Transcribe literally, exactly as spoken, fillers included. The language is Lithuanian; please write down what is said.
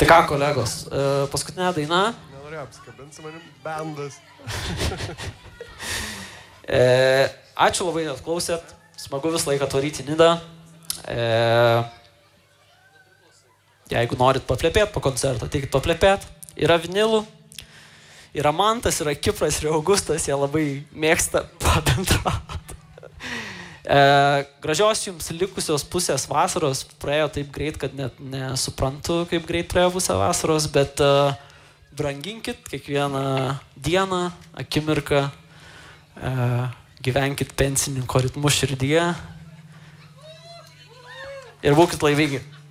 Tai ką, kolegos, paskutinė daina. Nenorėjau apsikabinti su manim bandas. Ačiū labai, kad klausėt. Smagu visą laiką atvaryti į Nidą. Jeigu norit paplepėt po koncerto, teikit paplepėt. Yra vinilų. Yra Mantas, yra Kipras, yra Augustas, jie labai mėgsta pabendrauti. E, gražios jums likusios pusės vasaros, praėjo taip greit, kad net nesuprantu, kaip greit praėjo pusę vasaros, bet e, branginkit kiekvieną dieną, akimirką, e, gyvenkit pensininko ritmu širdyje ir būkit laimingi.